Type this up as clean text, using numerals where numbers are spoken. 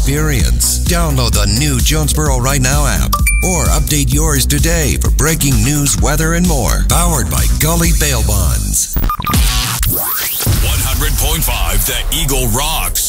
experience. Download the new Jonesboro Right Now app or update yours today for breaking news, weather, and more. Powered by Gully Bail Bonds. 100.5 The Eagle rocks.